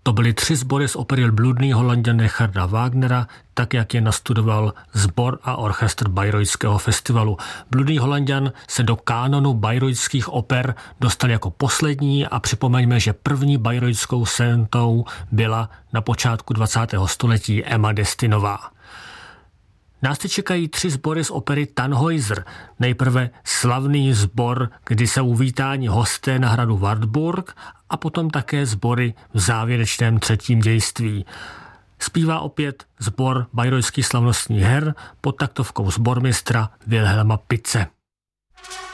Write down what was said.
To byly 3 sbory z opery Bludný Holanďan Richarda Wagnera, tak jak je nastudoval sbor a orchestr Bayreuthského festivalu. Bludný Holanďan se do kánonu bayreuthských oper dostal jako poslední a připomeňme, že první bayreuthskou sonatou byla na počátku 20. století Emma Destinová. Nás teď čekají 3 sbory z opery Tannhäuser. Nejprve slavný sbor, kdy se uvítání hosté na hradu Wartburg a potom také sbory v závěrečném 3. dějství. Zpívá opět sbor bayreuthských slavnostních her pod taktovkou sbormistra Wilhelma Pitze.